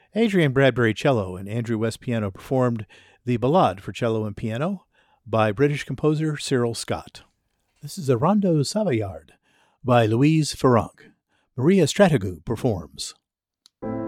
Adrian Bradbury cello and Andrew West piano performed the Ballade for cello and piano by British composer Cyril Scott. This is a Rondo Savoyard by Louise Farrenc. Maria Strategou performs.